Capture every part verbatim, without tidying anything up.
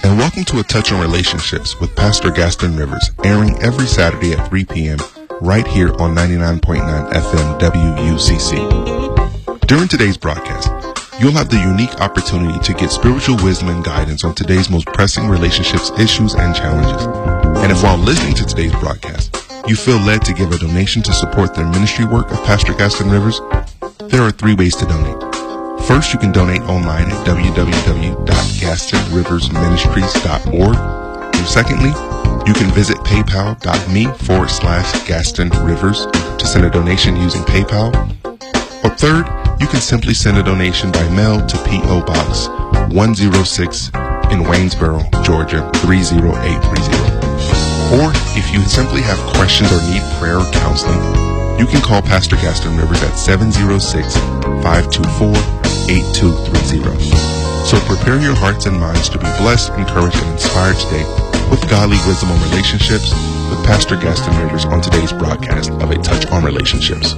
and welcome to A Touch on Relationships with Pastor Gaston Rivers, airing every Saturday at three p.m. right here on ninety-nine point nine F M W U C C. During today's broadcast, you'll have the unique opportunity to get spiritual wisdom and guidance on today's most pressing relationships, issues, and challenges. And if while listening to today's broadcast, you feel led to give a donation to support the ministry work of Pastor Gaston Rivers, there are three ways to donate. First, you can donate online at w w w dot gaston rivers ministries dot org. And secondly, you can visit paypal.me forward slash Gaston Rivers to send a donation using PayPal. Or third, you can simply send a donation by mail to P O Box one oh six in Waynesboro, Georgia three oh eight three oh. Or if you simply have questions or need prayer or counseling, you can call Pastor Gaston Rivers at seven oh six, five two four, eight two three oh. So prepare your hearts and minds to be blessed, encouraged, and inspired today with godly wisdom on relationships with Pastor Gaston Rivers on today's broadcast of A Touch on Relationships.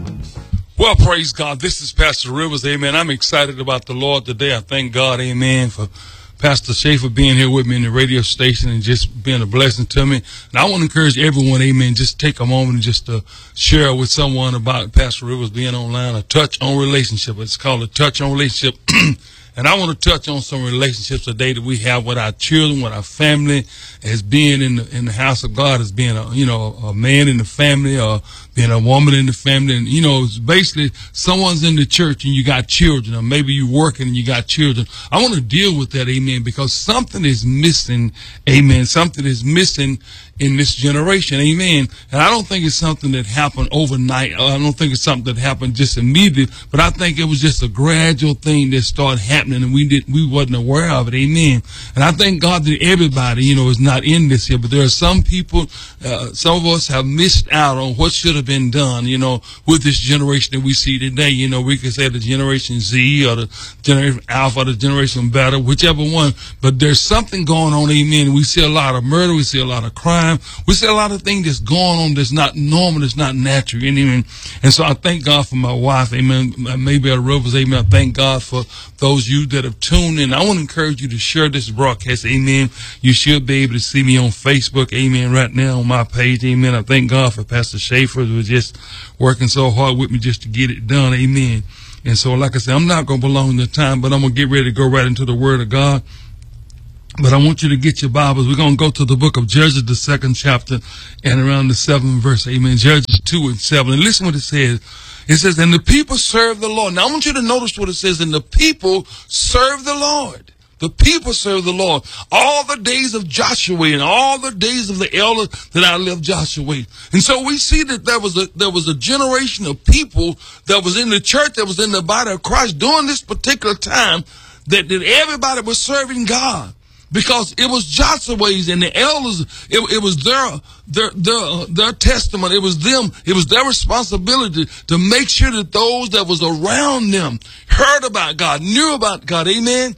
Well, praise God. This is Pastor Rivers. Amen. I'm excited about the Lord today. I thank God, amen, for Pastor Schaefer being here with me in the radio station and just being a blessing to me. And I want to encourage everyone, amen, just take a moment and just to share with someone about Pastor Rivers being online, A Touch on Relationship. It's called A Touch on Relationship. And I want to touch on some relationships today that we have with our children, with our family, as being in the, in the house of God, as being a, you know, a man in the family or being a woman in the family. And, you know, it's basically someone's in the church and you got children, or maybe you're working and you got children. I want to deal with that, amen, because something is missing, amen. Something is missing in this generation, amen. And I don't think it's something that happened overnight. I don't think it's something that happened just immediately, but I think it was just a gradual thing that started happening and we didn't, we wasn't aware of it, amen. And I thank God that everybody, you know, is not in this here, but there are some people, uh, some of us have missed out on what should have been done, you know, with this generation that we see today. You know, we could say the Generation Z or the Generation Alpha or the Generation Beta, whichever one, but there's something going on, amen. We see a lot of murder, we see a lot of crime. We see a lot of things that's going on that's not normal, that's not natural. Amen. And so I thank God for my wife. Amen. Maybe at Rivers. Amen. I thank God for those of you that have tuned in. I want to encourage you to share this broadcast. Amen. You should be able to see me on Facebook. Amen. Right now on my page. Amen. I thank God for Pastor Schaefer who was just working so hard with me just to get it done. Amen. And so, like I said, I'm not going to belong to time, but I'm going to get ready to go right into the Word of God. But I want you to get your Bibles. We're going to go to the book of Judges, the second chapter, and around the seventh verse. Amen. Judges two and seven. And listen what it says. It says, and the people served the Lord. Now I want you to notice what it says. And the people served the Lord. The people served the Lord all the days of Joshua and all the days of the elders that outlived Joshua. And so we see that there was a, there was a generation of people that was in the church, that was in the body of Christ during this particular time that, that everybody was serving God. Because it was Joshua's and the elders, it, it was their, their, their, their testament. It was them. It was their responsibility to make sure that those that was around them heard about God, knew about God. Amen.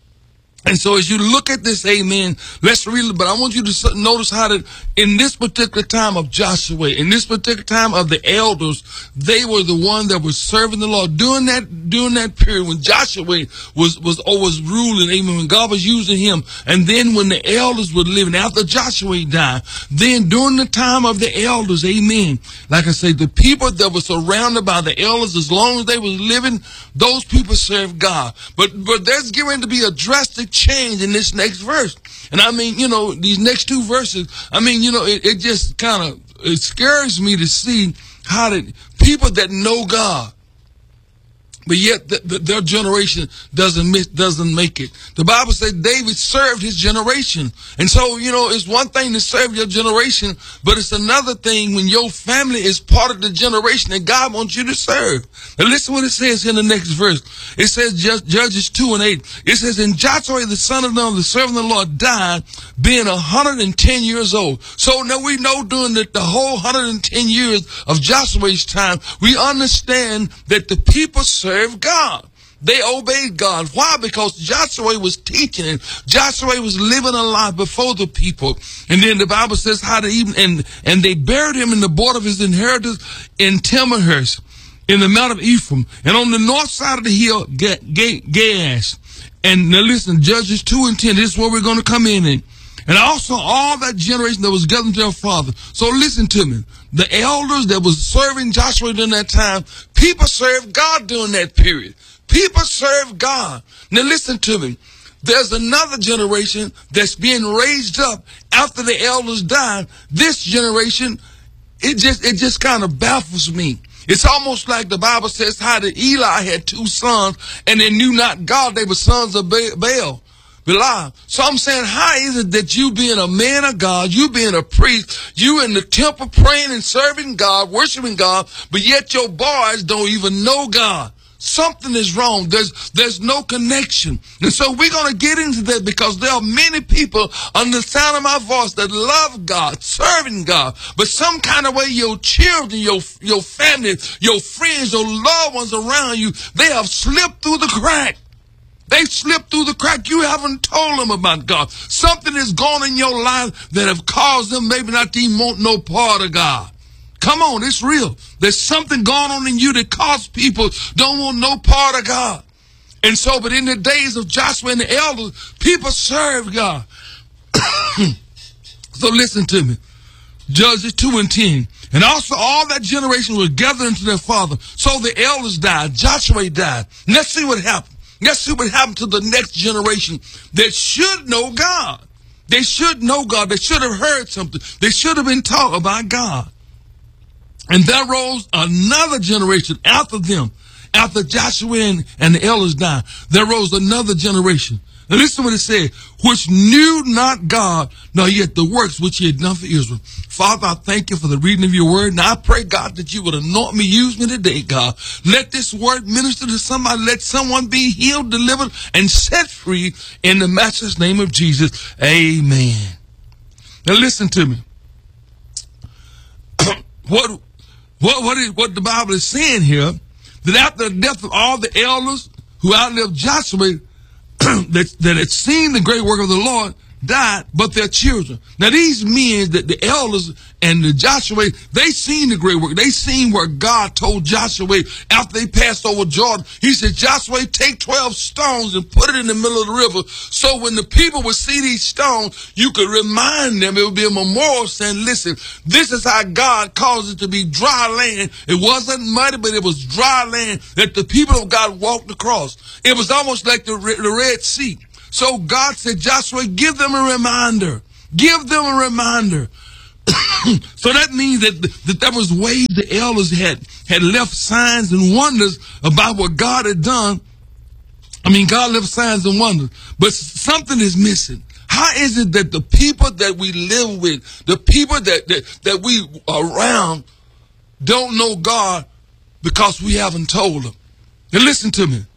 And so as you look at this, amen, let's read it. But I want you to notice how that in this particular time of Joshua, in this particular time of the elders, they were the one that was serving the Lord during that, during that period when Joshua was, was, was ruling, amen, when God was using him. And then when the elders were living, after Joshua died, then during the time of the elders, amen, like I say, the people that were surrounded by the elders, as long as they was living, those people served God. But, but there's getting to be a drastic change in this next verse. And I mean, you know, these next two verses, I mean, you know, it, it just kind of, it scares me to see how that people that know God, but yet the, the, their generation doesn't miss, doesn't make it. The Bible says David served his generation. And so, you know, it's one thing to serve your generation, but it's another thing when your family is part of the generation that God wants you to serve. Now listen what it says in the next verse. It says Judges two and eight. It says, and Joshua the son of Nun, the servant of the Lord, died being one hundred ten years old. So now we know during the, the whole one hundred ten years of Joshua's time, we understand that the people served God. They obeyed God. Why? Because Joshua was teaching and Joshua was living a life before the people. And then the Bible says how to even, and, and they buried him in the border of his inheritance in Timnahherst in the mount of Ephraim. And on the north side of the hill, Gaash. And now listen, Judges two and ten, this is where we're going to come in. And, and also all that generation that was gathered to their father. So listen to me. The elders that was serving Joshua during that time, people served God during that period. People served God. Now listen to me. There's another generation that's being raised up after the elders died. This generation, it just it just kind of baffles me. It's almost like the Bible says how that Eli had two sons and they knew not God. They were sons of Baal. Belial. So I'm saying, how is it that you being a man of God, you being a priest, you in the temple praying and serving God, worshiping God, but yet your boys don't even know God? Something is wrong. There's there's no connection. And so we're going to get into that because there are many people under the sound of my voice that love God, serving God. But some kind of way your children, your, your family, your friends, your loved ones around you, they have slipped through the crack. They slipped through the crack. You haven't told them about God. Something is gone in your life that have caused them maybe not to even want no part of God. Come on, it's real. There's something going on in you that causes people don't want no part of God. And so, but in the days of Joshua and the elders, people served God. So listen to me. Judges two and ten. And also all that generation was gathered into their father. So the elders died. Joshua died. Let's see what happened. Let's see what happened to the next generation that should know God. They should know God. They should have heard something. They should have been taught about God. And there rose another generation after them, after Joshua and, and the elders died. There rose another generation. Now listen to what it said, which knew not God, nor yet the works which he had done for Israel. Father, I thank you for the reading of your word. Now I pray, God, that you would anoint me, use me today, God. Let this word minister to somebody. Let someone be healed, delivered, and set free in the matchless name of Jesus. Amen. Now listen to me. what, what, what, is, what the Bible is saying here, that after the death of all the elders who outlived Joshua, that, that had seen the great work of the Lord, died, but their children. Now these men, that the elders and the Joshua, they seen the great work. They seen where God told Joshua after they passed over Jordan. He said, Joshua, take twelve stones and put it in the middle of the river. So when the people would see these stones, you could remind them. It would be a memorial saying, listen, this is how God caused it to be dry land. It wasn't muddy, but it was dry land that the people of God walked across. It was almost like the, the Red Sea. So God said, Joshua, give them a reminder. Give them a reminder. So that means that, that there was ways the elders had, had left signs and wonders about what God had done. I mean, God left signs and wonders, but something is missing. How is it that the people that we live with, the people that, that, that we are around, don't know God because we haven't told them? Now listen to me.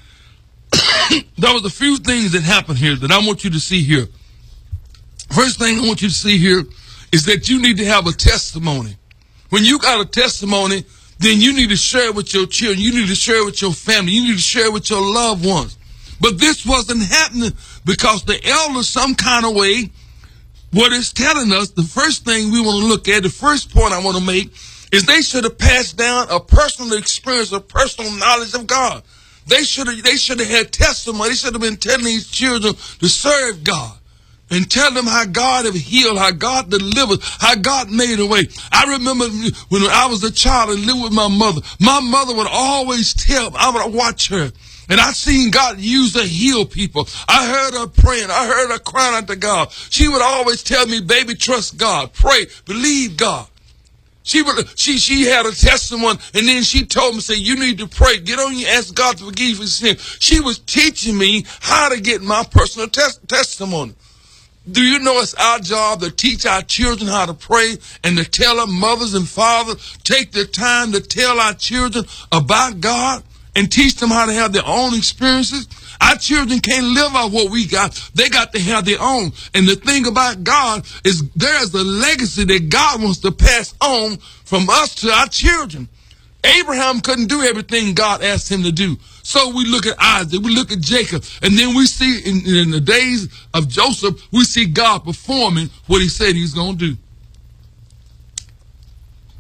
There was a few things that happened here that I want you to see here. First thing I want you to see here is that you need to have a testimony. When you got a testimony, then you need to share it with your children. You need to share it with your family. You need to share it with your loved ones. But this wasn't happening because the elders, some kind of way, what it's telling us, the first thing we want to look at, the first point I want to make, is they should have passed down a personal experience, a personal knowledge of God. They should have, they should have had testimony. They should have been telling these children to serve God and tell them how God have healed, how God delivered, how God made a way. I remember when I was a child and lived with my mother. My mother would always tell me, I would watch her, and I seen God use her heal people. I heard her praying. I heard her crying out to God. She would always tell me, baby, trust God, pray, believe God. She would, she, she had a testimony, and then she told me, say, you need to pray. Get on your ask God to forgive you for sin. She was teaching me how to get my personal tes- testimony. Do you know it's our job to teach our children how to pray and to tell our mothers and fathers, take the time to tell our children about God and teach them how to have their own experiences? Our children can't live out what we got. They got to have their own. And the thing about God is there's a legacy that God wants to pass on from us to our children. Abraham couldn't do everything God asked him to do. So we look at Isaac, we look at Jacob, and then we see in, in the days of Joseph, we see God performing what he said he's going to do.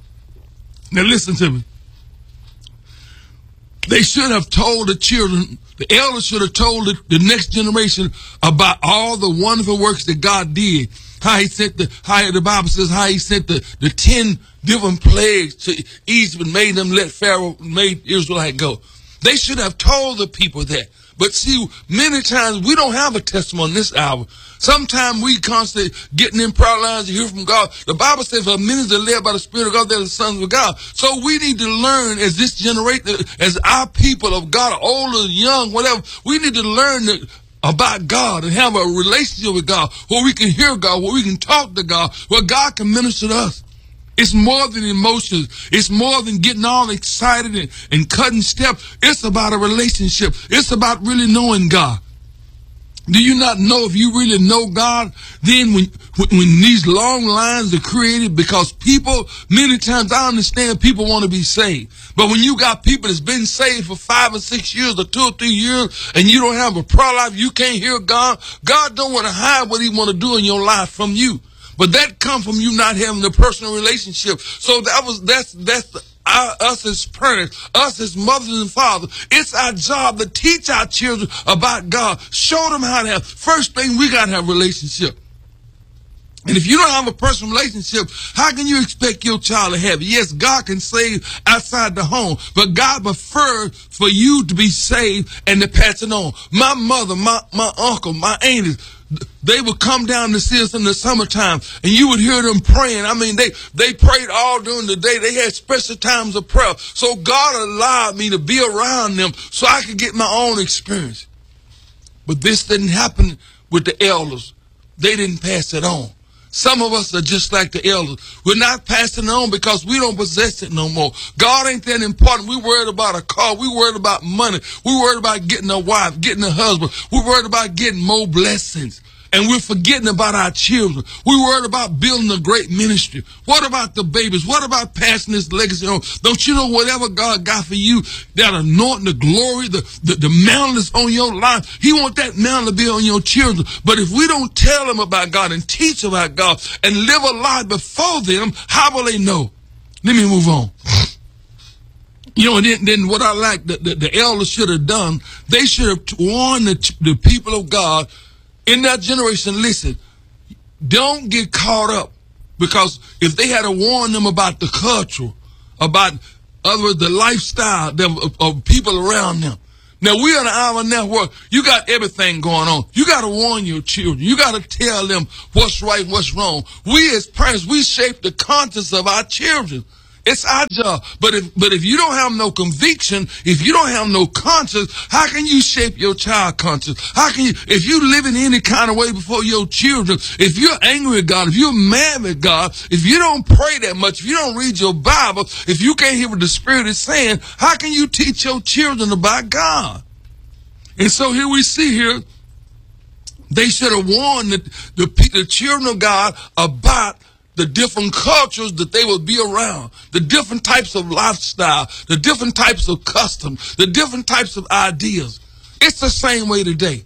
Now listen to me. They should have told the children The elders should have told the, the next generation about all the wonderful works that God did. How he sent the, how the Bible says, how he sent the, the ten different plagues to Egypt and made them let Pharaoh, made Israel go. They should have told the people that. But see, many times we don't have a testimony this hour. Sometimes we constantly getting in prayer lines to hear from God. The Bible says, for many are led by the Spirit of God, they're the sons of God. So we need to learn as this generation, as our people of God, older, young, whatever, we need to learn that about God and have a relationship with God where we can hear God, where we can talk to God, where God can minister to us. It's more than emotions. It's more than getting all excited and, and cutting steps. It's about a relationship. It's about really knowing God. Do you not know if you really know God, then when, when these long lines are created, because people, many times I understand people want to be saved. But when you got people that's been saved for five or six years or two or three years and you don't have a prayer life, you can't hear God, God don't want to hide what he want to do in your life from you. But that comes from you not having a personal relationship. So that was, that's, that's the, Our, us as parents, us as mothers and fathers, it's our job to teach our children about God. Show them how to have. First thing, we got to have a relationship. And if you don't have a personal relationship, how can you expect your child to have it? Yes, God can save outside the home, but God prefers for you to be saved and to pass it on. My mother, my, my uncle, my aunties, they would come down to see us in the summertime, and you would hear them praying. I mean, they, they prayed all during the day. They had special times of prayer. So God allowed me to be around them so I could get my own experience. But this didn't happen with the elders. They didn't pass it on. Some of us are just like the elders. We're not passing it on because we don't possess it no more. God ain't that important. We worried about a car. We worried about money. We worried about getting a wife, getting a husband. We worried about getting more blessings. And we're forgetting about our children. We worried about building a great ministry. What about the babies? What about passing this legacy on? Don't you know whatever God got for you, that anointing, the glory, the, the, the mantle that's on your life, he want that mantle to be on your children. But if we don't tell them about God and teach about God and live a life before them, how will they know? Let me move on. You know, and then, then what I like, the, the, the elders should have done, they should have warned the, the people of God in that generation. Listen, don't get caught up, because if they had to warn them about the culture, about other the lifestyle of, of people around them. Now, we're on our network. You got everything going on. You got to warn your children. You got to tell them what's right and what's wrong. We as parents, we shape the conscience of our children. It's our job. But if, but if you don't have no conviction, if you don't have no conscience, how can you shape your child conscience? How can you, if you live in any kind of way before your children, if you're angry at God, if you're mad at God, if you don't pray that much, if you don't read your Bible, if you can't hear what the Spirit is saying, how can you teach your children about God? And so here we see here, they should have warned the, the, the children of God about the different cultures that they would be around, the different types of lifestyle, the different types of customs, the different types of ideas. It's the same way today.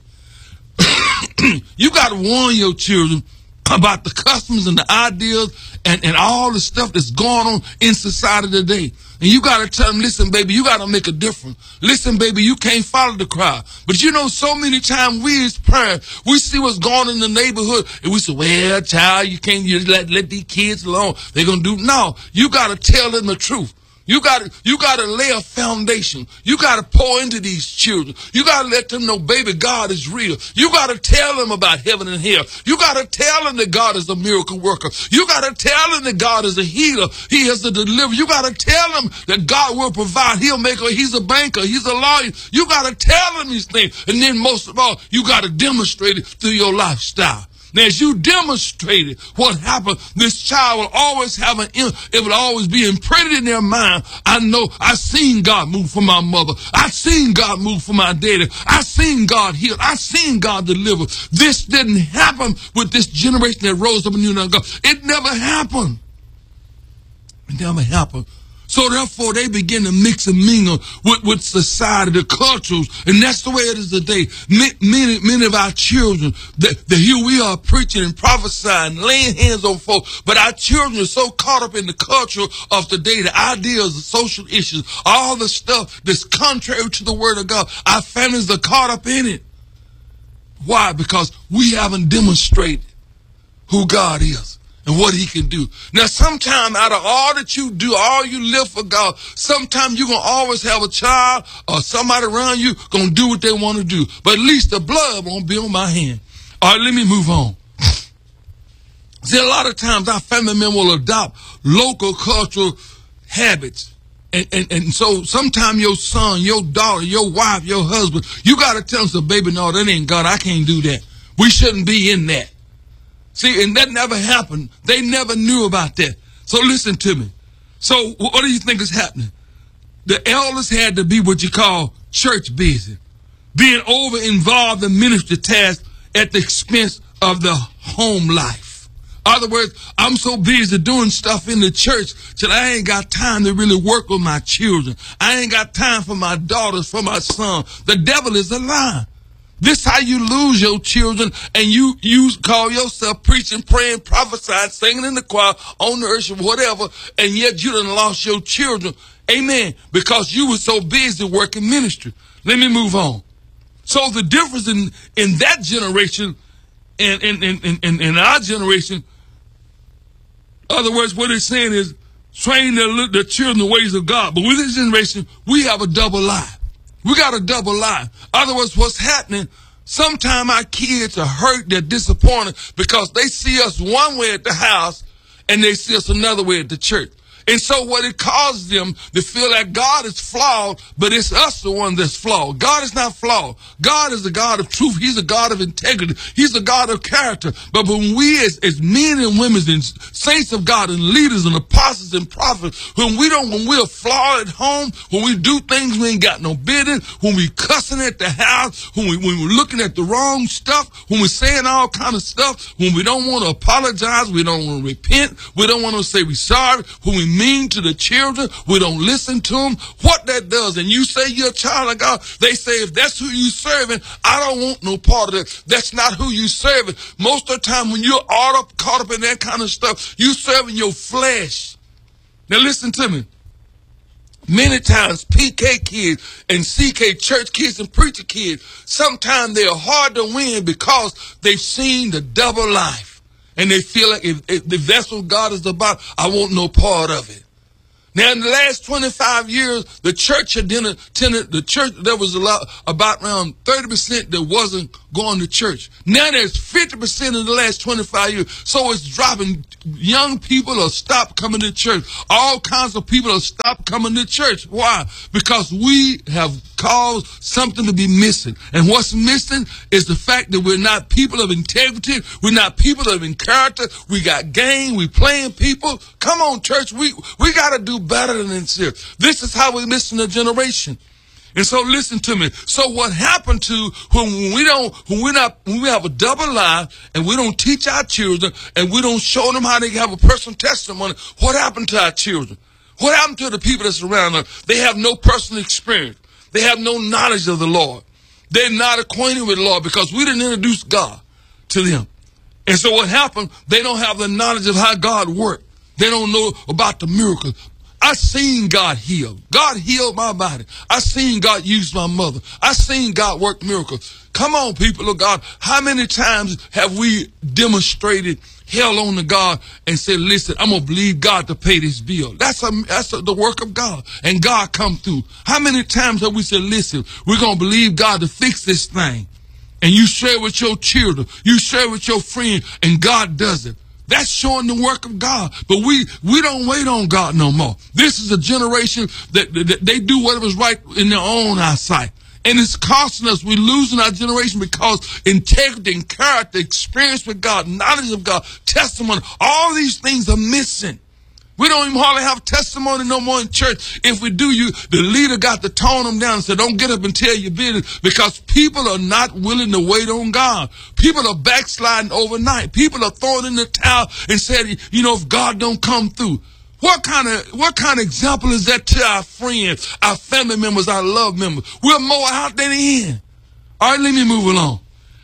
You got to warn your children about the customs and the ideas and, and all the stuff that's going on in society today. And you got to tell them, listen, baby, you got to make a difference. Listen, baby, you can't follow the crowd. But you know, so many times we as parents, we see what's going on in the neighborhood, and we say, well, child, you can't just let, let these kids alone. They're going to do, no, you got to tell them the truth. You got to, you got to lay a foundation. You got to pour into these children. You got to let them know, baby, God is real. You got to tell them about heaven and hell. You got to tell them that God is a miracle worker. You got to tell them that God is a healer. He is a deliverer. You got to tell them that God will provide. He'll make a, he's a banker. He's a lawyer. You got to tell them these things. And then most of all, you got to demonstrate it through your lifestyle. Now, as you demonstrated what happened, this child will always have an, it will always be imprinted in their mind. I know I seen God move for my mother. I seen God move for my daddy. I seen God heal. I seen God deliver. This didn't happen with this generation that rose up and knew not God. It never happened. It never happened. So therefore, they begin to mix and mingle with, with society, the cultures, and that's the way it is today. Many, many of our children, that, that here we are preaching and prophesying, laying hands on folks, but our children are so caught up in the culture of today, the ideas, the social issues, all the stuff that's contrary to the word of God. Our families are caught up in it. Why? Because we haven't demonstrated who God is and what he can do. Now, sometime out of all that you do, all you live for God, sometime you're going to always have a child or somebody around you going to do what they want to do. But at least the blood won't be on my hand. All right, let me move on. See, a lot of times our family members will adopt local cultural habits. And, and, and so sometimes your son, your daughter, your wife, your husband, you got to tell them, so, baby, no, that ain't God. I can't do that. We shouldn't be in that. See, and that never happened. They never knew about that. So listen to me. So what do you think is happening? The elders had to be what you call church busy, being over involved in ministry tasks at the expense of the home life. In other words, I'm so busy doing stuff in the church till I ain't got time to really work with my children. I ain't got time for my daughters, for my son. The devil is a lie. This how you lose your children, and you you call yourself preaching, praying, prophesying, singing in the choir, on the worship, whatever, and yet you done lost your children. Amen. Because you were so busy working ministry. Let me move on. So the difference in, in that generation and in, in, in, in, in our generation, in other words, what it's saying is train the, the children the ways of God. But with this generation, we have a double life. We got a double life. Otherwise, what's happening, sometimes our kids are hurt, they're disappointed because they see us one way at the house and they see us another way at the church. And so what it causes them to feel that God is flawed, but it's us the one that's flawed. God is not flawed. God is the God of truth. He's a God of integrity. He's a God of character. But when we as, as men and women and saints of God and leaders and apostles and prophets, when we don't, when we're flawed at home, when we do things we ain't got no business, when we cussing at the house, when, we, when we're looking at the wrong stuff, when we're saying all kind of stuff, when we don't want to apologize, we don't want to repent, we don't want to say we're sorry, when we mean to the children, we don't listen to them, what that does, and you say you're a child of God, they say, if that's who you serving, I don't want no part of that. That's not who you serving. Most of the time when you're all up, caught up in that kind of stuff, you serving your flesh. Now listen to me. Many times P K kids and C K church kids and preacher kids, sometimes they are hard to win because they've seen the double life. And they feel like if, if, if that's what God is about, I want no part of it. Now, in the last twenty-five years, the church had tended, the church, there was a lot, about around thirty percent that wasn't going to church. Now there's fifty percent in the last twenty-five years. So it's dropping. Young people have stopped coming to church. All kinds of people have stopped coming to church. Why? Because we have caused something to be missing. And what's missing is the fact that we're not people of integrity. We're not people of in character. We got game. We playing people. Come on, church. We, we got to do better than this. This is how we're missing a generation. And so listen to me. So what happened to when we don't, when we not, when we have a double life and we don't teach our children and we don't show them how they have a personal testimony, what happened to our children? What happened to the people that's around us? They have no personal experience. They have no knowledge of the Lord. They're not acquainted with the Lord because we didn't introduce God to them. And so what happened? They don't have the knowledge of how God worked. They don't know about the miracles. I seen God heal. God healed my body. I seen God use my mother. I seen God work miracles. Come on, people of God. How many times have we demonstrated hell on to God and said, listen, I'm going to believe God to pay this bill? That's, a, that's a, the work of God. And God come through. How many times have we said, listen, we're going to believe God to fix this thing? And you share with your children. You share with your friends. And God does it. That's showing the work of God. But we we don't wait on God no more. This is a generation that, that they do whatever's right in their own eyesight. And it's costing us. We're losing our generation because integrity and character, experience with God, knowledge of God, testimony, all these things are missing. We don't even hardly have testimony no more in church. If we do, you, the leader got to tone them down and say, don't get up and tell your business, because people are not willing to wait on God. People are backsliding overnight. People are throwing in the towel and saying, you know, if God don't come through. What kind of what kind of example is that to our friends, our family members, our loved members? We're more out than in. All right, let me move along.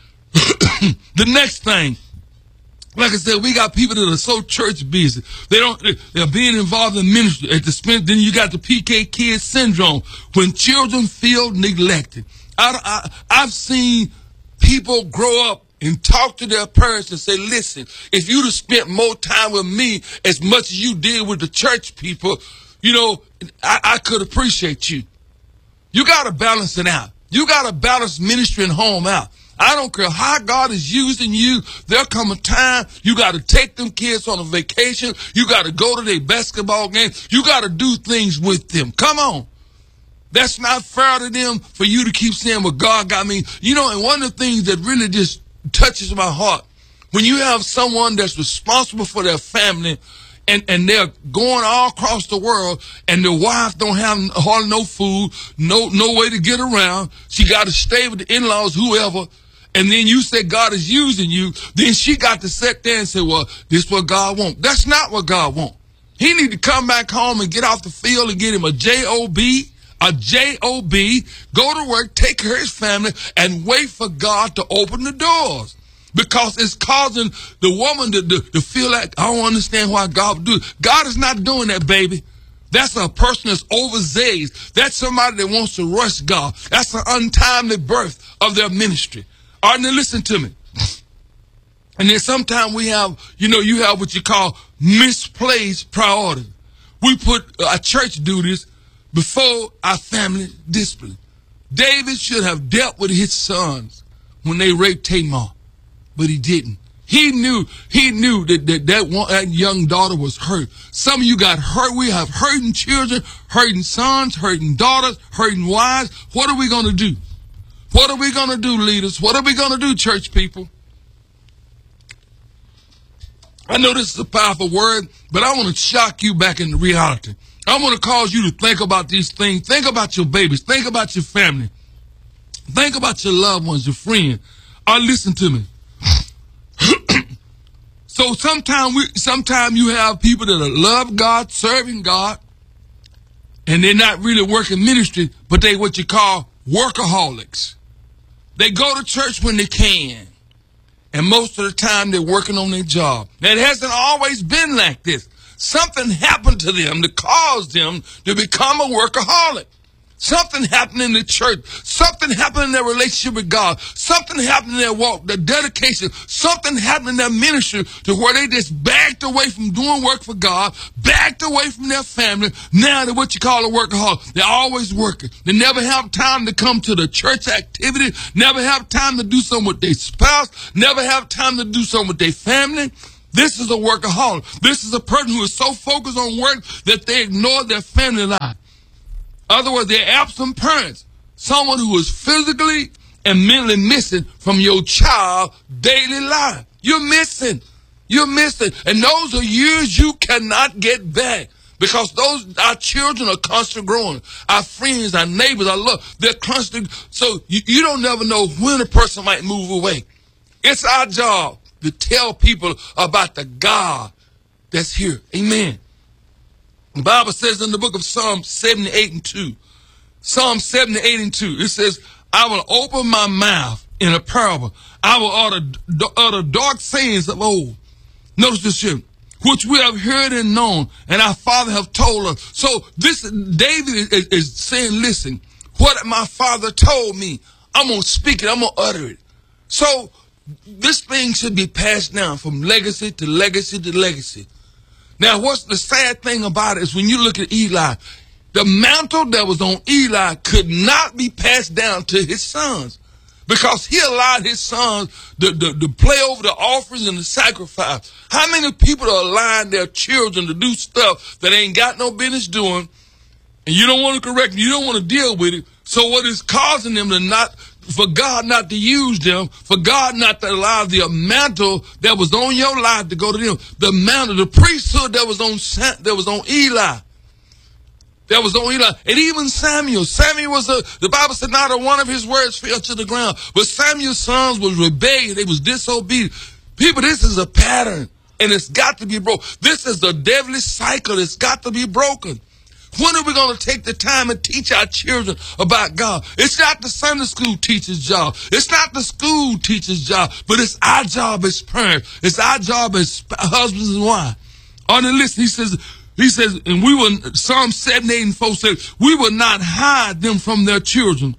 The next thing, like I said, we got people that are so church busy. They don't, they're being involved in ministry at the expense. Then you got the P K kid syndrome, when children feel neglected. I, I, I've seen people grow up and talk to their parents and say, listen, if you'd have spent more time with me as much as you did with the church people, you know, I, I could appreciate you. You got to balance it out. You got to balance ministry and home out. I don't care how God is using you. There'll come a time you got to take them kids on a vacation. You got to go to their basketball game. You got to do things with them. Come on. That's not fair to them for you to keep saying, well, God got me. You know, and one of the things that really just touches my heart, when you have someone that's responsible for their family, and, and they're going all across the world, and the wife don't have hardly no food, no no way to get around. She got to stay with the in-laws, whoever. And then you say God is using you. Then she got to sit there and say, well, this is what God wants. That's not what God wants. He need to come back home and get off the field and get him a J O B, a J O B, go to work, take care of his family, and wait for God to open the doors. Because it's causing the woman to, to, to feel like, I don't understand why God would do it. God is not doing that, baby. That's a person that's overzealous. That's somebody that wants to rush God. That's an untimely birth of their ministry. All right, now listen to me. And then sometimes we have, you know, you have what you call misplaced priority. We put our church duties before our family discipline. David should have dealt with his sons when they raped Tamar, but he didn't. He knew, he knew that that, that, one, that young daughter was hurt. Some of you got hurt. We have hurting children, hurting sons, hurting daughters, hurting wives. What are we going to do? What are we going to do, leaders? What are we going to do, church people? I know this is a powerful word, but I want to shock you back into reality. I want to cause you to think about these things. Think about your babies. Think about your family. Think about your loved ones, your friends. Or listen to me. So sometimes we, sometimes you have people that are love God, serving God, and they're not really working ministry, but they what you call workaholics. They go to church when they can, and most of the time they're working on their job. Now, it hasn't always been like this. Something happened to them that caused them to become a workaholic. Something happened in the church. Something happened in their relationship with God. Something happened in their walk, their dedication. Something happened in their ministry to where they just backed away from doing work for God, backed away from their family. Now they're what you call a workaholic. They're always working. They never have time to come to the church activity, never have time to do something with their spouse, never have time to do something with their family. This is a workaholic. This is a person who is so focused on work that they ignore their family life. In other words, they're absent parents. Someone who is physically and mentally missing from your child's daily life. You're missing. You're missing. And those are years you cannot get back. Because those, our children are constantly growing. Our friends, our neighbors, our love, they're constantly. So you, you don't never know when a person might move away. It's our job to tell people about the God that's here. Amen. The Bible says in the book of Psalm seventy-eight and two, Psalm seventy-eight and two, it says, I will open my mouth in a parable. I will utter, utter dark sayings of old. Notice this here, which we have heard and known, and our father have told us. So this, David is, is saying, listen, what my father told me, I'm going to speak it, I'm going to utter it. So this thing should be passed down from legacy to legacy to legacy. Now, what's the sad thing about it is when you look at Eli, the mantle that was on Eli could not be passed down to his sons because he allowed his sons to, to, to play over the offerings and the sacrifice. How many people are allowing their children to do stuff that ain't got no business doing, and you don't want to correct them, you don't want to deal with it? So what is causing them to not, for God not to use them, for God not to allow the mantle that was on your life to go to them, the mantle, the priesthood that was on that was on Eli, that was on Eli, and even Samuel. Samuel was a, the Bible said not a one of his words fell to the ground, but Samuel's sons was rebellious, they was disobedient. People, this is a pattern and it's got to be broken. This is the devil's cycle. It's got to be broken. When are we going to take the time and teach our children about God? It's not the Sunday school teacher's job. It's not the school teacher's job, but it's our job as parents. It's our job as husbands and wives. On the list, he says, he says, and we will, Psalm seven, eight, and four says, we will not hide them from their children,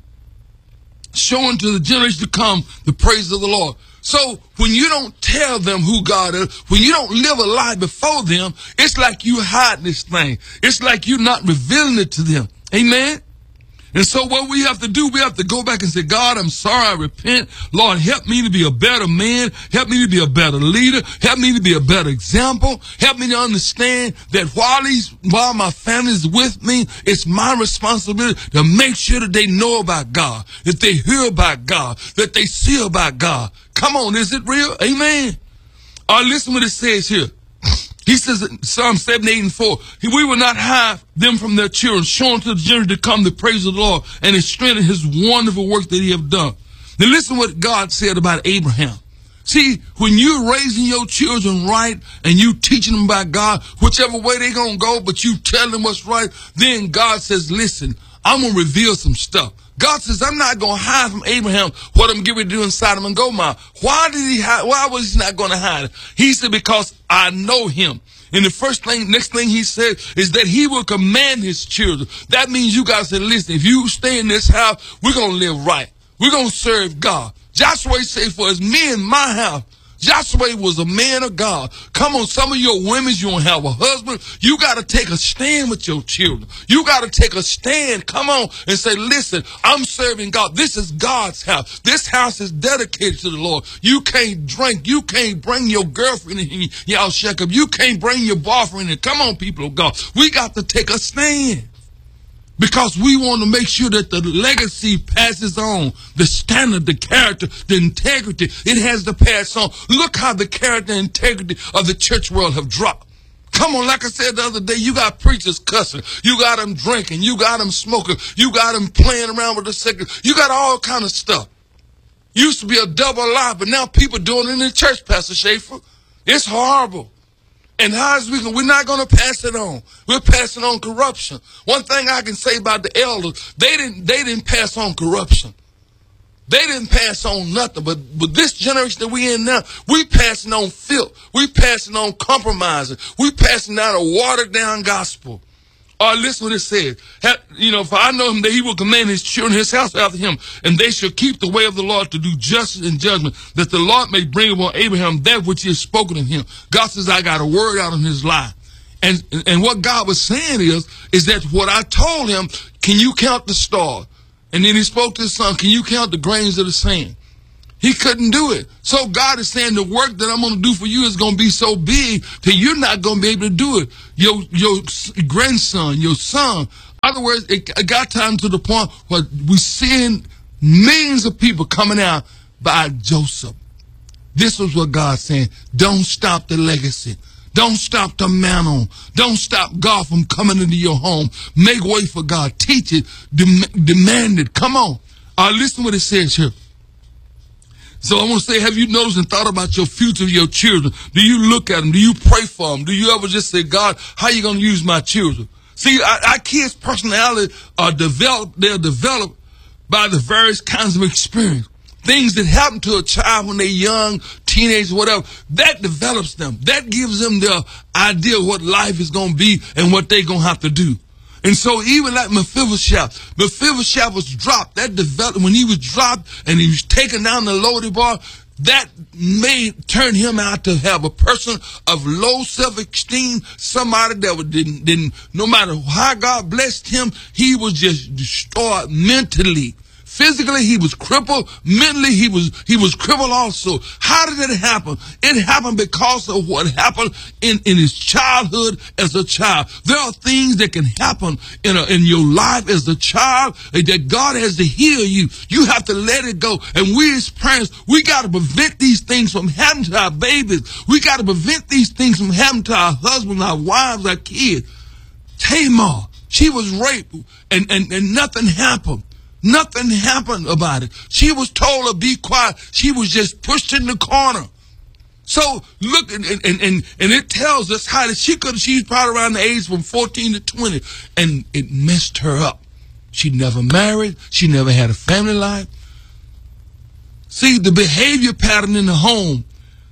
showing to the generation to come the praise of the Lord. So when you don't tell them who God is, when you don't live a lie before them, it's like you hide this thing. It's like you're not revealing it to them. Amen? And so what we have to do, we have to go back and say, God, I'm sorry, I repent. Lord, help me to be a better man. Help me to be a better leader. Help me to be a better example. Help me to understand that while these, while my family is with me, it's my responsibility to make sure that they know about God, that they hear about God, that they see about God. Come on, is it real? Amen. All right, listen what it says here. He says in Psalm seven, eight, and four, we will not hide them from their children, showing to the generation to come the praise of the Lord and his strength and his wonderful work that he have done. Now listen what God said about Abraham. See, when you're raising your children right and you teaching them about God, whichever way they're going to go, but you tell them what's right, then God says, listen, I'm going to reveal some stuff. God says, I'm not going to hide from Abraham what I'm getting to do in Sodom and Gomorrah. Why did he hide? Why was he not going to hide it? He said, because I know him. And the first thing, next thing he said is that he will command his children. That means you guys say, listen, if you stay in this house, we're going to live right. We're going to serve God. Joshua said, for as me and my house, Joshua was a man of God. Come on, some of your women, you don't have a husband. You got to take a stand with your children. You got to take a stand. Come on and say, listen, I'm serving God. This is God's house. This house is dedicated to the Lord. You can't drink. You can't bring your girlfriend in. Y'all check up. You can't bring your boyfriend in. Come on, people of God. We got to take a stand. Because we want to make sure that the legacy passes on, the standard, the character, the integrity, it has to pass on. Look how the character and integrity of the church world have dropped. Come on, like I said the other day, you got preachers cussing, you got them drinking, you got them smoking, you got them playing around with the cigarette, you got all kind of stuff. Used to be a double lie, but now people doing it in the church, Pastor Schaefer. It's horrible. And how is we going? We're not going to pass it on. We're passing on corruption. One thing I can say about the elders, they didn't they didn't pass on corruption. They didn't pass on nothing. But but this generation that we in now, we passing on filth. We passing on compromising. We passing out a watered down gospel. Or listen what it says. You know, for I know him that he will command his children, his house after him, and they shall keep the way of the Lord to do justice and judgment, that the Lord may bring upon Abraham that which he has spoken of him. God says, I got a word out of his life. And, and what God was saying is, is that what I told him, can you count the stars? And then he spoke to his son, can you count the grains of the sand? He couldn't do it. So God is saying the work that I'm going to do for you is going to be so big that you're not going to be able to do it. Your your grandson, your son. In other words, it got time to the point where we're seeing millions of people coming out by Joseph. This was what God's saying. Don't stop the legacy. Don't stop the mantle. Don't stop God from coming into your home. Make way for God. Teach it. Dem- demand it. Come on. Uh, listen what it says here. So I want to say, have you noticed and thought about your future of your children? Do you look at them? Do you pray for them? Do you ever just say, God, how are you going to use my children? See, our, our kids' personality are developed, they're developed by the various kinds of experience. Things that happen to a child when they're young, teenagers, whatever, that develops them. That gives them the idea of what life is going to be and what they're going to have to do. And so even like Mephibosheth, Mephibosheth was dropped. That developed when he was dropped and he was taken down the loaded bar. That made turn him out to have a person of low self-esteem, somebody that didn't didn't no matter how God blessed him, he was just destroyed mentally. Physically, he was crippled. Mentally, he was he was crippled also. How did it happen? It happened because of what happened in, in his childhood as a child. There are things that can happen in a, in your life as a child that God has to heal you. You have to let it go. And we as parents, we got to prevent these things from happening to our babies. We got to prevent these things from happening to our husbands, our wives, our kids. Tamar, she was raped and, and, and nothing happened. Nothing happened about it. She was told to be quiet. She was just pushed in the corner. So look, and and and, and it tells us how that she could. She's probably around the age from fourteen to twenty, and it messed her up. She never married. She never had a family life. See, the behavior pattern in the home,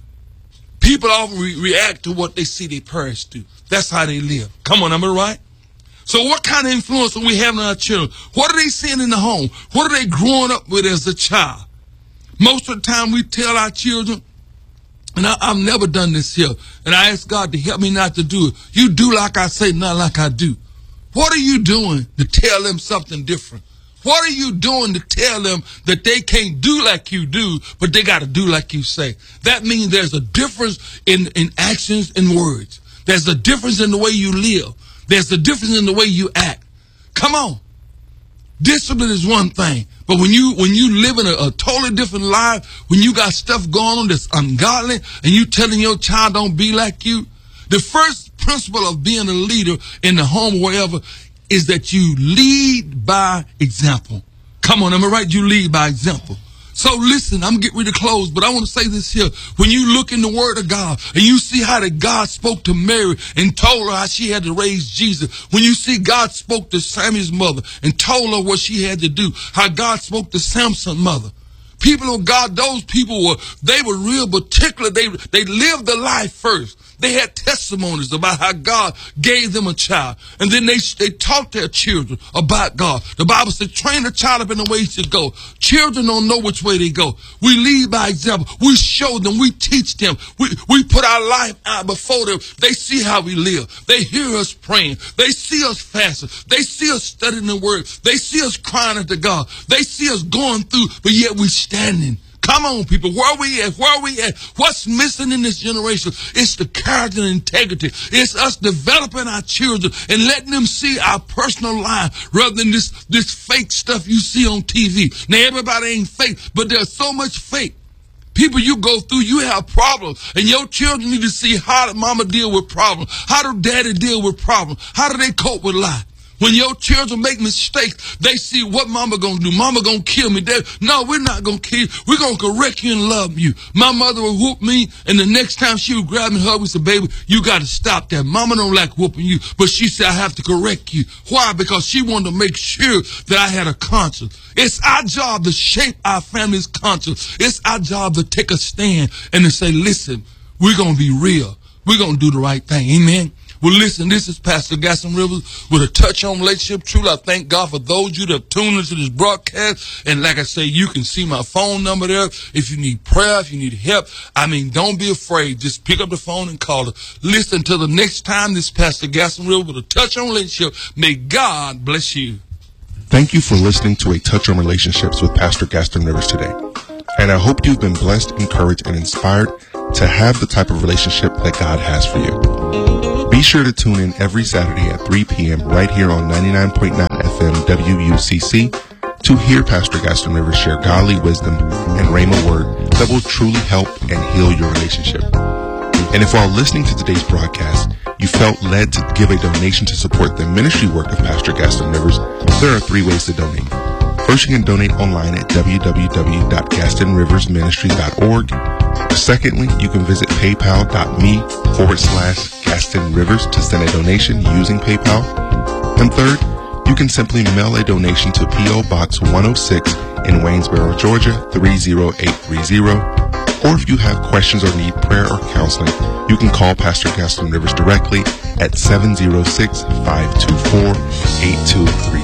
people often re- react to what they see their parents do. That's how they live. Come on, am I right? So what kind of influence are we having on our children? What are they seeing in the home? What are they growing up with as a child? Most of the time we tell our children, and I, I've never done this here, and I ask God to help me not to do it. You do like I say, not like I do. What are you doing to tell them something different? What are you doing to tell them that they can't do like you do, but they got to do like you say? That means there's a difference in, in actions and words. There's a difference in the way you live. There's a difference in the way you act. Come on. Discipline is one thing, but when you when you live in a, a totally different life, when you got stuff going on that's ungodly, and you telling your child don't be like you, the first principle of being a leader in the home or wherever is that you lead by example. Come on, am I right? You lead by example. So listen, I'm getting ready to close, but I want to say this here. When you look in the Word of God and you see how that God spoke to Mary and told her how she had to raise Jesus, when you see God spoke to Samuel's mother and told her what she had to do, how God spoke to Samson's mother, people of God, those people were, they were real particular. They, they lived the life first. They had testimonies about how God gave them a child. And then they, they taught their children about God. The Bible said, train a child up in the way he should go. Children don't know which way they go. We lead by example. We show them. We teach them. We, we put our life out before them. They see how we live. They hear us praying. They see us fasting. They see us studying the Word. They see us crying unto God. They see us going through, but yet we're standing. Come on, people. Where are we at? Where are we at? What's missing in this generation? It's the character and integrity. It's us developing our children and letting them see our personal life rather than this, this fake stuff you see on T V. Now, everybody ain't fake, but there's so much fake. People you go through, you have problems, and your children need to see how did mama deal with problems? How do daddy deal with problems? How do they cope with life? When your children make mistakes, they see what mama gonna do. Mama gonna kill me. Dad, no, we're not gonna kill you. We're gonna correct you and love you. My mother would whoop me, and the next time she would grab me and hug me and say, baby, you gotta stop that. Mama don't like whooping you, but she said I have to correct you. Why? Because she wanted to make sure that I had a conscience. It's our job to shape our family's conscience. It's our job to take a stand and to say, listen, we're gonna be real. We're gonna do the right thing. Amen. Well, listen, this is Pastor Gaston Rivers with a touch on relationship. Truly, I thank God for those of you that have tuned into this broadcast. And like I say, you can see my phone number there. If you need prayer, if you need help, I mean, don't be afraid. Just pick up the phone and call us. Listen, until the next time, this is Pastor Gaston Rivers with a touch on relationship. May God bless you. Thank you for listening to A Touch on Relationships with Pastor Gaston Rivers today. And I hope you've been blessed, encouraged, and inspired to have the type of relationship that God has for you. Be sure to tune in every Saturday at three p.m. right here on ninety-nine point nine F M W U C C to hear Pastor Gaston Rivers share godly wisdom and rhema word that will truly help and heal your relationship. And if while listening to today's broadcast, you felt led to give a donation to support the ministry work of Pastor Gaston Rivers, there are three ways to donate. First, you can donate online at w w w dot gaston rivers ministry dot org. Secondly, you can visit paypal.me forward slash Gaston Rivers to send a donation using PayPal. And third, you can simply mail a donation to P O Box one oh six in Waynesboro, Georgia, three oh eight three oh. Or if you have questions or need prayer or counseling, you can call Pastor Gaston Rivers directly at seven oh six, five two four, eight two three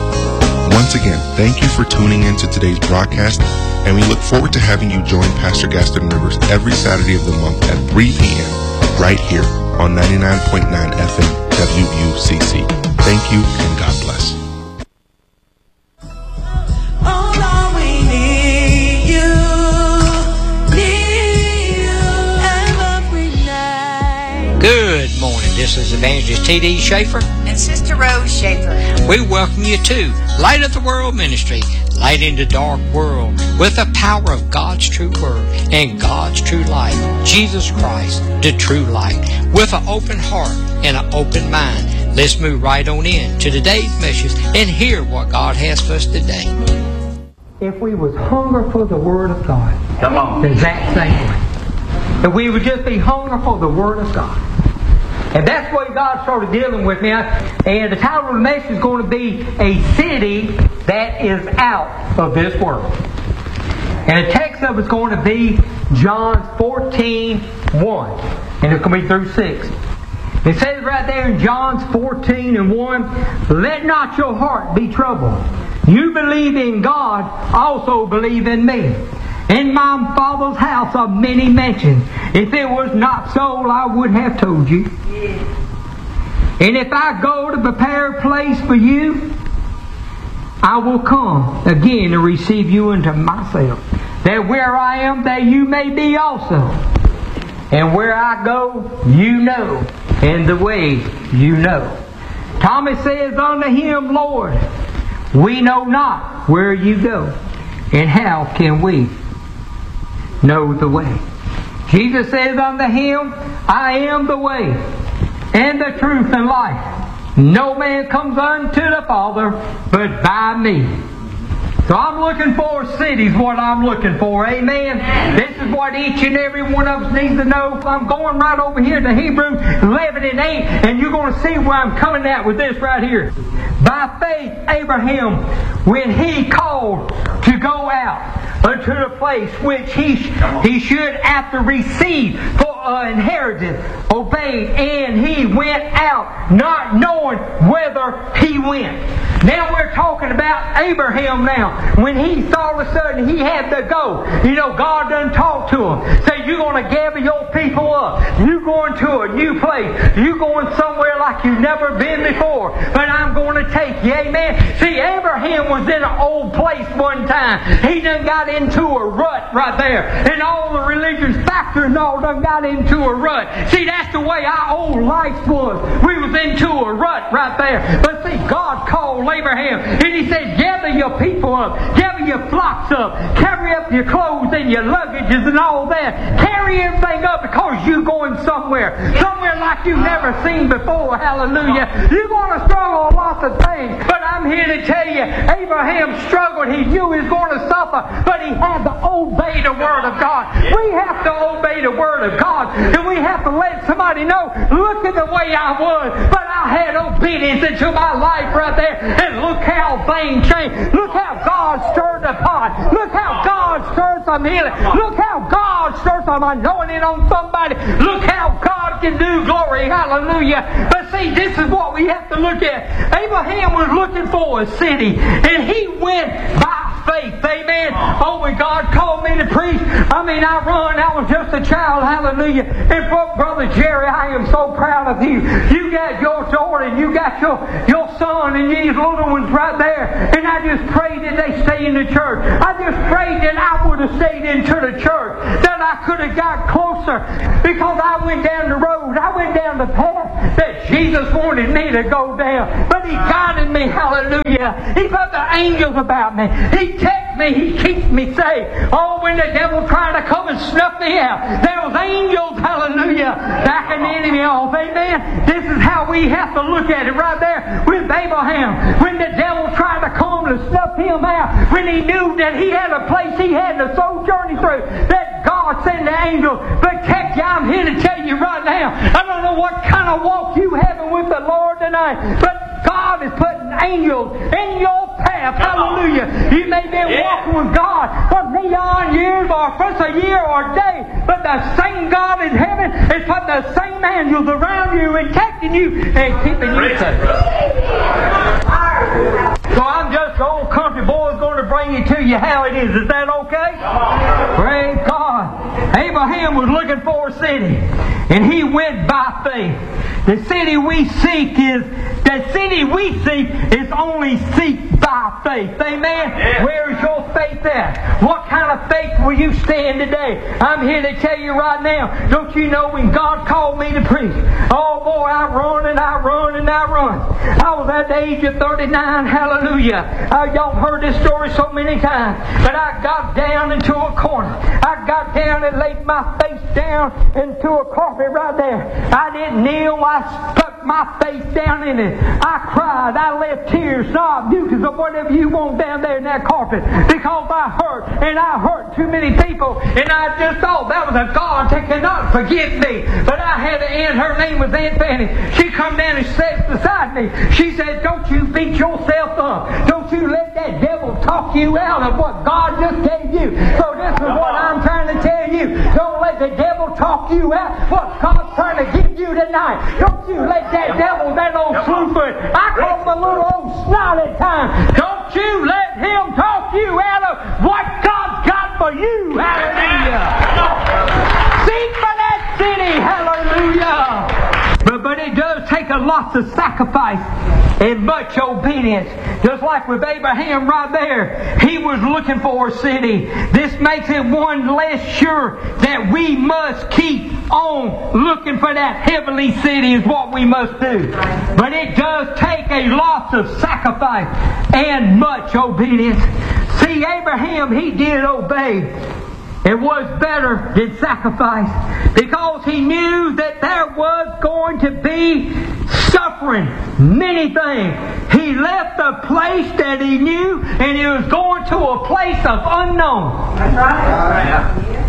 oh. Once again, thank you for tuning in to today's broadcast, and we look forward to having you join Pastor Gaston Rivers every Saturday of the month at three p.m. right here on ninety-nine point nine F M W U C C. Thank you, and God bless. Good morning. This is Evangelist T D Schaefer and Sister Rose Schaefer. We welcome you to Light of the World Ministry, light in the dark world with the power of God's true word and God's true light, Jesus Christ, the true light, with an open heart and an open mind. Let's move right on in to today's message and hear what God has for us today. If we was hunger for the Word of God, come on, the exact same way. that we would just be hungry for the Word of God. And that's what God started dealing with me. And the title of the message is going to be A City That Is Out of This World. And the text of it is going to be John fourteen one. And it's going to be through six. It says right there in John fourteen and one, let not your heart be troubled. You believe in God, also believe in me. In my Father's house are many mansions. If it was not so, I would have told you. And if I go to prepare a place for you, I will come again and receive you unto myself, that where I am, that you may be also. And where I go, you know, and the way you know. Thomas says unto him, Lord, we know not where you go, and how can we know the way? Jesus says unto him, I am the way, and the truth, and life. No man comes unto the Father but by me. So I'm looking for cities, what I'm looking for. Amen. This is what each and every one of us needs to know. I'm going right over here to Hebrews eleven and eight, and you're going to see where I'm coming at with this right here. By faith, Abraham, when he called to go out unto the place which he, he should after receive for an inheritance, obeyed, and he went out, not knowing whither he went. Now we're talking about Abraham now. When he all of a sudden he had to go. You know, God done talked to him. Say, you're going to gather your people up. You're going to a new place. You're going somewhere like you've never been before. But I'm going to take you. Amen. See, Abraham was in an old place one time. He done got into a rut right there. And all the religious factors and all done got into a rut. See, that's the way our old life was. We was into a rut right there. But see, God called Abraham and He said, gather your people up. Gather your flocks up. Carry up your clothes and your luggages and all that. Carry everything up because you're going somewhere. Somewhere like you've never seen before. Hallelujah. You're going to struggle with lots of things. But I'm here to tell you, Abraham struggled. He knew he was going to suffer. But he had to obey the Word of God. We have to obey the Word of God. And we have to let somebody know, look at the way I was. But I had obedience into my life right there. And look how things changed. Look how God stirred the pot. Look how God stirred some healing. Look how God stirred some anointing on somebody. Look how God can do glory. Hallelujah. But see, this is what we have to look at. Abraham was looking for a city. And he went by faith. Amen. Oh, when God called me to preach, I mean, I run. I was just a child. Hallelujah. And for Brother Jerry, I am so proud of you. You got your daughter and you got your, your son and these little ones right there. And I just prayed that they stay in the church. I just prayed that I would have stayed into the church. That I could have got closer. Because I went down the road. I went down the path that Jesus wanted me to go down. But He guided me. Hallelujah. He put the angels about me. He kept me. He keeps me safe. Oh, when the devil tried to come and snuff me out, there was angels, hallelujah, backing the enemy off. Amen. This is how we have to look at it right there with Abraham. When the devil tried to come to snuff him out, when he knew that he had a place he had to sojourn through, that God sent the angels. But kept you, I'm here to tell you right now, I don't know what kind of walk you having with the Lord tonight, but God is putting angels in your path. Hallelujah. You may be walking with God for neon years or for a year or a day, but the same God in heaven is putting the same angels around you and protecting you and keeping you safe. So I'm just the old country boy going to bring it to you how it is. Is that okay? Praise God. Abraham was looking for a city, and he went by faith. The city we seek is the city we seek is only seek by faith. Amen. Yeah. Where is your faith at? What kind of faith will you stand today? I'm here to tell you right now. Don't you know when God called me to preach? Oh boy, I run and I run and I run. I was at the age of thirty-nine. Hallelujah. Uh, y'all heard this story so many times. But I got down into a corner. I got down and laid my face down into a carpet right there. I didn't kneel. I stuck my face down in it. I cried. I left tears, sob, mucus, or whatever you want down there in that carpet. Because I hurt. And I hurt too many people. And I just thought that was a God that cannot forgive me. But I had an aunt. Her name was Aunt Fanny. She come down and sat beside me. She said, don't you beat yourself up. Don't you let that devil talk you out of what God just gave you. So this is what I'm trying to tell you. Don't let the devil talk you out what God's trying to give you tonight. Don't you let that devil, that old slewfoot, I call him a little old snot at times. Don't you let him talk you out of what God's got for you. Hallelujah. Seek for that city. Hallelujah. But, but it does take a lot of sacrifice and much obedience. Just like with Abraham right there. He was looking for a city. This makes it one less sure that we must keep on looking for that heavenly city is what we must do. But it does take a lot of sacrifice and much obedience. See, Abraham, he did obey. It was better than sacrifice because he knew that there was going to be suffering, many things. He left a place that he knew and he was going to a place of unknown. That's right.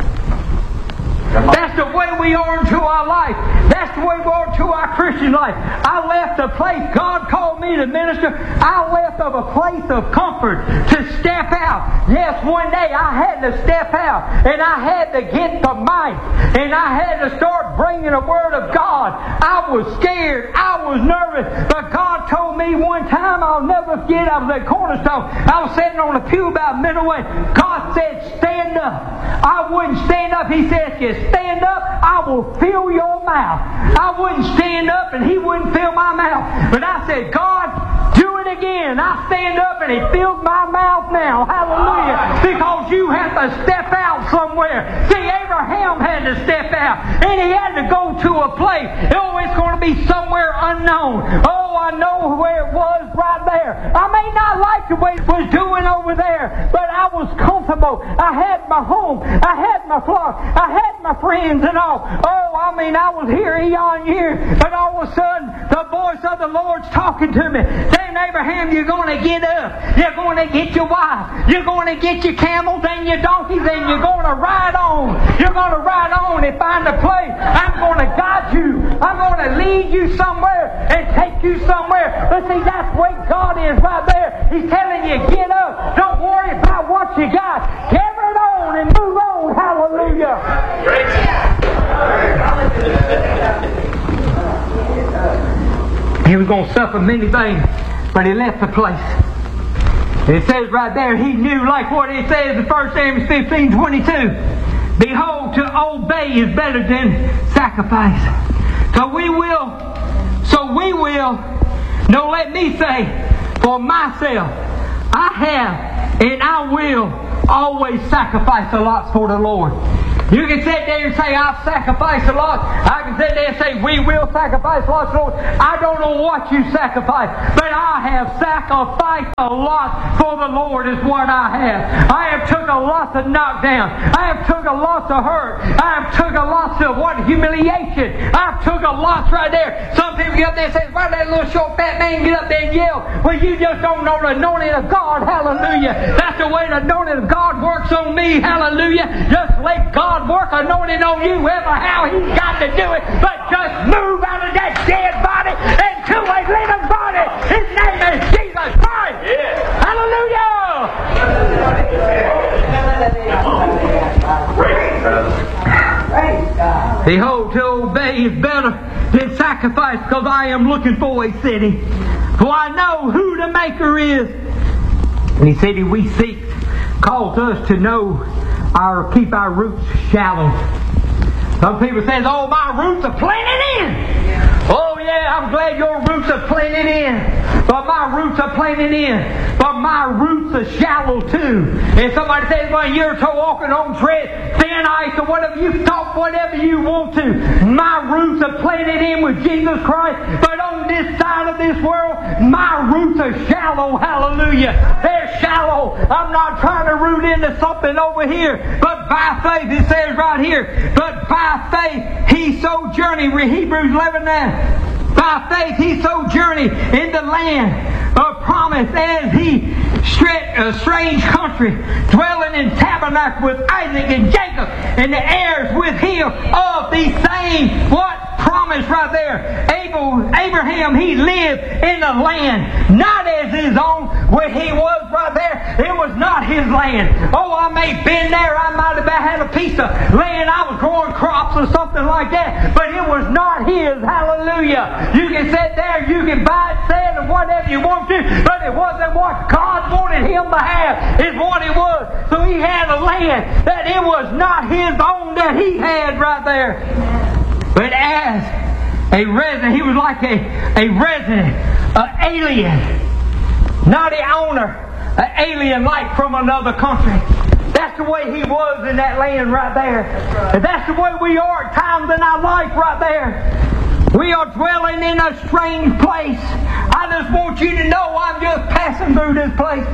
That's the way we are into our life. That's the way we are into our Christian life. I left a place, God called me to minister. I left of a place of comfort to step out. Yes, one day I had to step out and I had to get the mic and I had to start bringing the Word of God. I was scared. I was nervous. But God told me one time, I'll never forget, I was at Cornerstone. I was sitting on a pew about midway. God said, stand up. I wouldn't stand up. He said, yes. Stand up, I will fill your mouth. I wouldn't stand up and He wouldn't fill my mouth. But I said, God, do it again. I stand up and He filled my mouth now. Hallelujah. Because you have to step out somewhere. See, Abraham had to step out. And he had to go to a place. Oh, it's going to be somewhere unknown. Oh, I know where it was right there. I may not like the way it was doing over there, but I was comfortable. I had my home. I had my flock. I had my friends and all. Oh, I mean, I was here eon years, but all of a sudden, the voice of the Lord's talking to me, saying, Abraham, you're going to get up. You're going to get your wife. You're going to get your camels and your donkeys, and you're going to ride on. You're going to ride on and find a place. I'm going to guide you. I'm going to lead you somewhere and take you somewhere. But see, that's where God is right there. He's telling you, get up. Don't worry about what you got. Carry it on and move on. Hallelujah. He was going to suffer many things, but he left the place. It says right there, he knew, like what it says in First Samuel fifteen twenty-two. Behold, to obey is better than sacrifice. So we will, so we will, no, let me say, for myself, I have and I will always sacrifice a lot for the Lord. You can sit there and say, I've sacrificed a lot. I can sit there and say, we will sacrifice a lot, Lord. I don't know what you sacrifice, but I have sacrificed a lot for the Lord is what I have. I have took a lot of knockdown. I have took a lot of hurt. I have took a lot of what? Humiliation. I have took a lot right there. Some people get up there and say, why that little short fat man get up there and yell? Well, you just don't know the anointing of God. Hallelujah. That's the way the anointing of God works on me. Hallelujah. Just let God work anointing on you, ever how He's got to do it, but just move out of that dead body into a living body. His name is Jesus Christ. Yeah. Hallelujah. Behold, to obey is better than sacrifice, because I am looking for a city. For I know who the Maker is. And He said, we seek, calls us to know our, keep our roots shallow. Some people say, oh, my roots are planted in. Oh, yeah, I'm glad your roots are planted in. But my roots are planted in. But my roots are shallow too. And somebody says, well, you're walking on tread, thin ice, or whatever you talk, whatever you want to. My roots are planted in with Jesus Christ. But on this this side of this world, my roots are shallow. Hallelujah. They're shallow. I'm not trying to root into something over here. But by faith, it says right here, but by faith he sojourneyed, Hebrews eleven nine. By faith he sojourneyed in the land of promise, as he stretched a strange country, dwelling in tabernacle with Isaac and Jacob, and the heirs with him of the same what promise right there. Abel, Abraham, he lived in a land not as his own, where he was right there. It was not his land. Oh, I may have been there. I might have had a piece of land. I was growing crops or something like that, but it was not his. Hallelujah. You can sit there, you can buy it, sell it, whatever you want to, but it wasn't what God wanted him to have. It's what it was. So he had a land that it was not his own that he had right there. But as a resident, he was like a, a resident, an alien, not an owner, an alien like from another country. That's the way he was in that land right there. And that's the way we are at times in our life right there. We are dwelling in a strange place. I just want you to know I'm just passing through this place.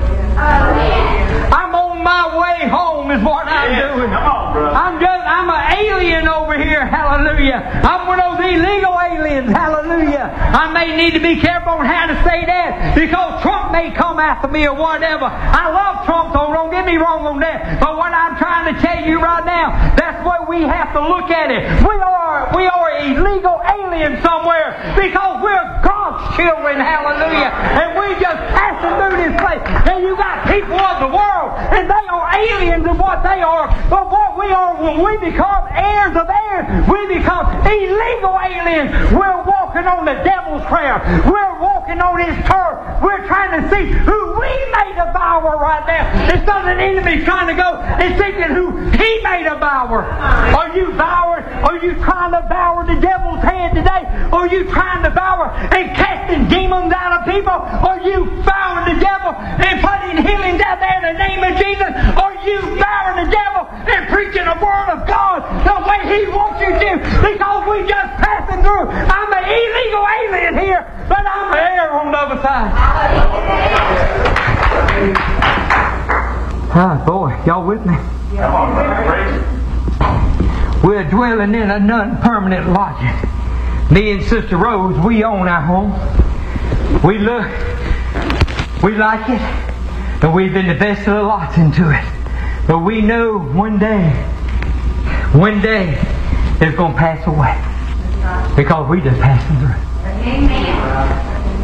I'm on my way home is what I'm doing. I'm just, I'm an alien over here. Hallelujah. I'm one of those illegal aliens. Hallelujah. I may need to be careful on how to say that, because Trump may come after me or whatever. I love Trump, so don't get me wrong on that. But what I'm trying to tell you right now, that's why we have to look at it. We are, we are illegal aliens somewhere, because we're God's children. Hallelujah. And we just passing through this place. And you got people of the world, and they are aliens of what they are. But what we are, when we become heirs of heirs, we become illegal aliens. We're walking on the devil's ground. We're walking on his turf. We're trying to see who we may devour right now. Instead of the enemy trying to go and thinking who he may devour. Are you devouring? Are you trying to devour the devil's hand today? Are you trying to devour and casting demons out of people? Are you devouring the devil and putting healings out there in the name of Jesus? Are you devouring the devil and preaching the word of God the way he wants you to? Because we just passing through. I'm an illegal alien here, but I'm an heir on the other side. Ah, boy, y'all with me? We're dwelling in a non-permanent lodging. Me and Sister Rose, we own our home. We look, we like it, and we've invested a lot into it. But we know one day, one day, it's going to pass away. Because we just passing through. Amen.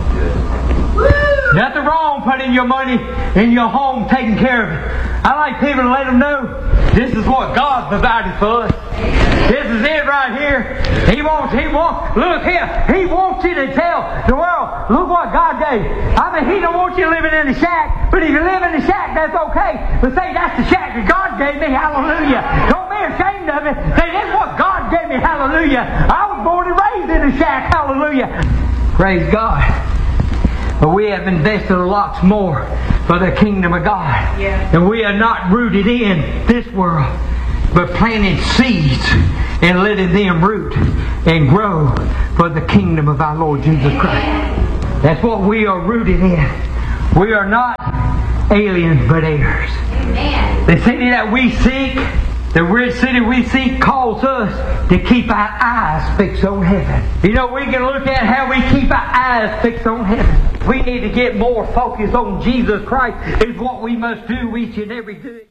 Nothing wrong putting your money in your home, taking care of it. I like people to let them know this is what God provided for us. This is it right here. He wants, he wants, look here, he wants you to tell the world, look what God gave. I mean, he don't want you living in a shack, but if you live in a shack, that's okay. But say, that's the shack that God gave me, hallelujah. Don't be ashamed of it. Say, that's what God gave me, hallelujah. I was born and raised in a shack, hallelujah. Praise God. But we have invested lots more for the kingdom of God. Yeah. And we are not rooted in this world, but planting seeds and letting them root and grow for the kingdom of our Lord Jesus Christ. That's what we are rooted in. We are not aliens, but heirs. Amen. The city that we seek, the rich city we seek, calls us to keep our eyes fixed on heaven. You know, we can look at how we keep our eyes fixed on heaven. We need to get more focused on Jesus Christ is what we must do each and every day.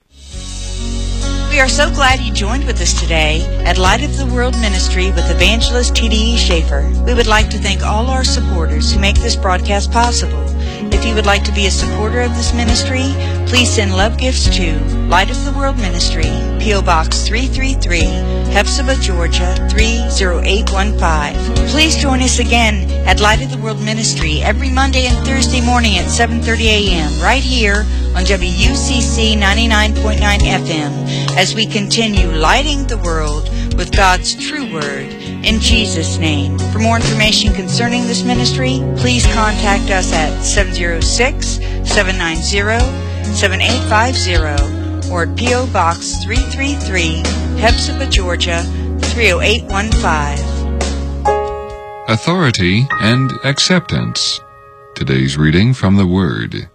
We are so glad you joined with us today at Light of the World Ministry with Evangelist T D E Schaefer. We would like to thank all our supporters who make this broadcast possible. If you would like to be a supporter of this ministry, please send love gifts to Light of the World Ministry, P O Box three three three, Hephzibah, Georgia three zero eight one five. Please join us again at Light of the World Ministry every Monday and Thursday morning at seven thirty a.m. right here on W C C ninety-nine point nine F M as we continue lighting the world with God's true word in Jesus' name. For more information concerning this ministry, please contact us at seven zero six, seven nine zero, seven eight five zero or at P O Box three three three, Hephzibah, Georgia three zero eight one five. authority, and acceptance. Today's reading from the Word.